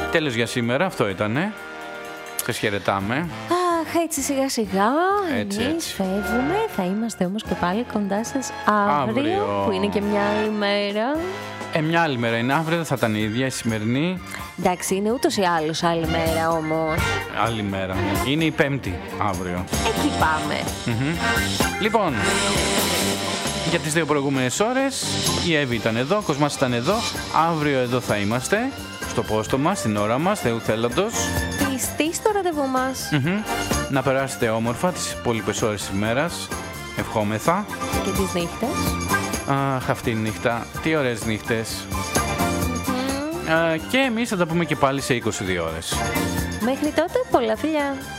Τέλος για σήμερα, αυτό ήτανε. Σας χαιρετάμε. Αχ, έτσι σιγά σιγά εμείς φεύγουμε. Θα είμαστε όμως και πάλι κοντά σας αύριο. Που είναι και μια άλλη μέρα. Μια άλλη μέρα είναι αύριο, δεν θα ήταν η ίδια η σημερινή. Εντάξει, είναι ούτως ή άλλως άλλη μέρα όμως. Άλλη μέρα. Είναι η Πέμπτη αύριο. Εκεί πάμε. Λοιπόν, για τις 2 προηγούμενες ώρες η Εύη ήταν εδώ, ο Κοσμάς ήταν εδώ. Αύριο εδώ θα είμαστε, στο πόστο μας, στην ώρα μας, Θεού θέλοντος. Πιστή στο ραντεβού μας. Να περάσετε όμορφα τις υπόλοιπες ώρες της ημέρας. Ευχόμεθα. Και τις νύχτες. Αχ, αυτή η νύχτα. Τι ωραίες νύχτες. Και εμείς θα τα πούμε και πάλι σε 22 ώρες. Μέχρι τότε, πολλά φιλιά.